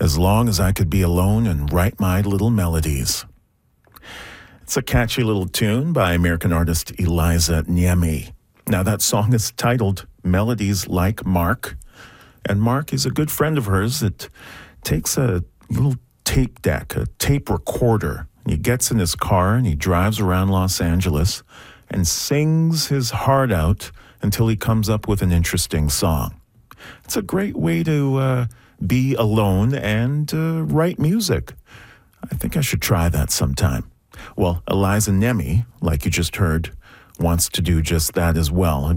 as long as I could be alone and write my little melodies. It's a catchy little tune by American artist Eliza Niemi. Now, that song is titled Melodies Like Mark, and Mark is a good friend of hers that takes a little tape deck, a tape recorder, and he gets in his car and he drives around Los Angeles and sings his heart out until he comes up with an interesting song. It's a great way to be alone and write music. I think I should try that sometime. Well, Eliza Niemi, like you just heard, wants to do just that as well.